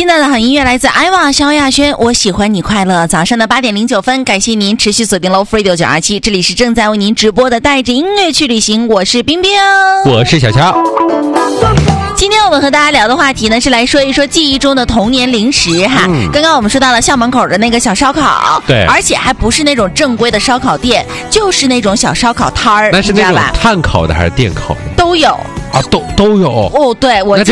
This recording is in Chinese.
现在的好音乐来自艾娃萧亚轩，我喜欢你快乐。早上的8点09分，感谢您持续锁定 Love Radio 927，这里是正在为您直播的带着音乐去旅行，我是冰冰， 我是小乔。 今天我们和大家聊的话题呢，是来说一说记忆中的童年零食哈。刚刚我们说到了校门口的那个小烧烤， 对， 而且还不是那种正规的烧烤店，就是那种小烧烤摊儿， 那是那种炭烤的还是电烤的？ 都有啊，都有哦。对，我记